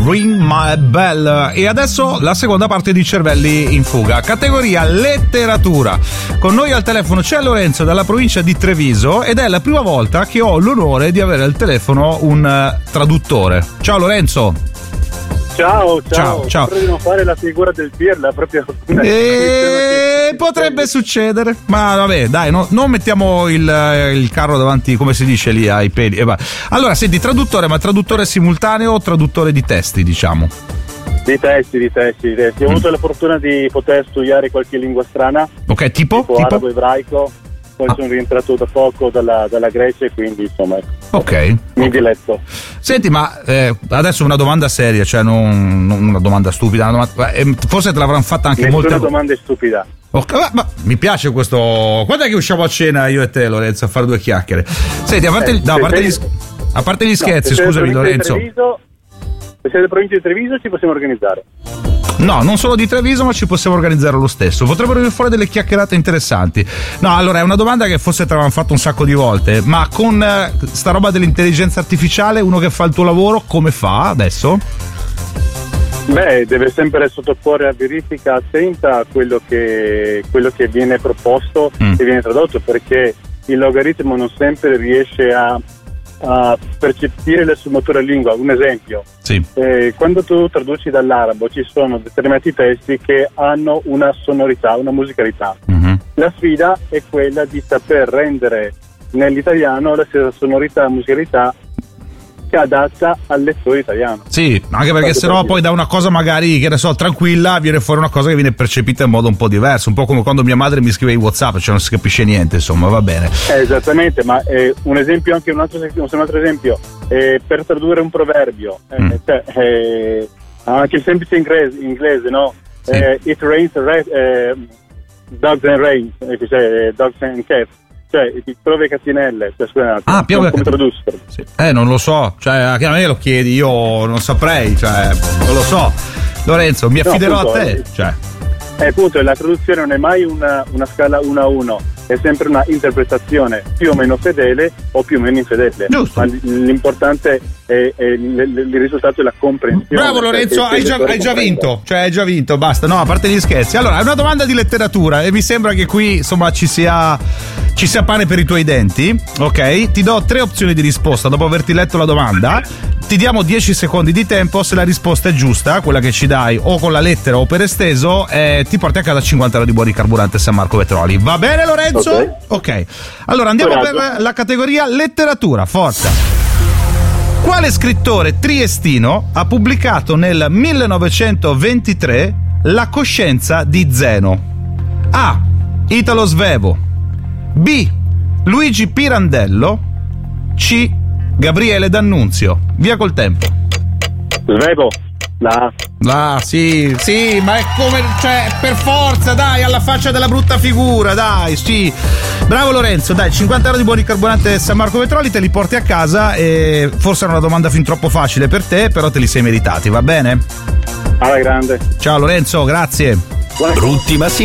Ring My Bell. E adesso la seconda parte di Cervelli in Fuga, categoria letteratura. Con noi al telefono c'è Lorenzo dalla provincia di Treviso ed è la prima volta che ho l'onore di avere al telefono un traduttore. Ciao Lorenzo. Ciao. Potrei non fare la figura del pirla proprio. Potrebbe succedere, ma vabbè, dai, non mettiamo il carro davanti, come si dice lì, ai peli. Allora, senti, traduttore, ma traduttore simultaneo o traduttore di testi, diciamo? Di testi. Ho avuto la fortuna di poter studiare qualche lingua strana. Ok, tipo? Arabo, ebraico. Poi sono rientrato da poco dalla Grecia e quindi insomma mi diletto. Senti, ma adesso una domanda seria, cioè non una domanda stupida, forse te l'avranno fatta anche molte volte. Nessuna domanda è stupida. Okay, ma mi piace questo. Quando è che usciamo a cena io e te, Lorenzo, a fare due chiacchiere? Senti, a parte gli scherzi, scusami Lorenzo. Se siete provincia di Treviso ci possiamo organizzare. No, non solo di Treviso, ma ci possiamo organizzare lo stesso. Potrebbero venire fuori delle chiacchierate interessanti. No, allora è una domanda che forse te l'avevano fatto un sacco di volte, ma con sta roba dell'intelligenza artificiale, uno che fa il tuo lavoro, come fa adesso? Beh, deve sempre sottoporre a verifica attenta a quello che viene proposto e viene tradotto, perché il logaritmo non sempre riesce a percepire le sfumature lingua. Un esempio, sì. Quando tu traduci dall'arabo ci sono determinati testi che hanno una sonorità, una musicalità. La sfida è quella di saper rendere nell'italiano la stessa sonorità, musicalità che adatta al lettore italiano. Sì, anche perché sennò poi da una cosa magari, che ne so, tranquilla, viene fuori una cosa che viene percepita in modo un po' diverso, un po' come quando mia madre mi scrive in WhatsApp, cioè non si capisce niente, insomma, va bene. Esattamente, ma un esempio, anche un altro esempio, per tradurre un proverbio, anche il semplice inglese, no? Sì. It rains, dogs and rain, dogs and cats. Cioè, piove catinelle, piove come tradurre? Sì. Non lo so, cioè anche a me lo chiedi, io non saprei, cioè non lo so. Lorenzo, mi affiderò a te. Appunto, la traduzione non è mai una scala 1-1, è sempre una interpretazione più o meno fedele o più o meno infedele. Giusto. Ma l'importante è il risultato e la comprensione. Bravo Lorenzo, hai già vinto, basta. No, a parte gli scherzi. Allora, è una domanda di letteratura e mi sembra che qui insomma ci sia pane per i tuoi denti. Ok, ti do 3 opzioni di risposta dopo averti letto la domanda. Ti diamo 10 secondi di tempo. Se la risposta è giusta, quella che ci dai o con la lettera o per esteso, ti porti a casa 50 euro di buoni carburante San Marco Petroli. Va bene Lorenzo? Ok. Allora andiamo per la categoria letteratura. Forza. Quale scrittore triestino ha pubblicato nel 1923 La coscienza di Zeno? A. Italo Svevo. B. Luigi Pirandello. C. Gabriele D'Annunzio. Via col tempo. Svevo. Sì, ma è come, cioè, per forza, dai, alla faccia della brutta figura, dai, sì. Bravo Lorenzo, dai, 50 euro di buoni carburante San Marco Petroli, te li porti a casa e forse era una domanda fin troppo facile per te, però te li sei meritati, va bene? Alla grande. Ciao Lorenzo, grazie. Brutti ma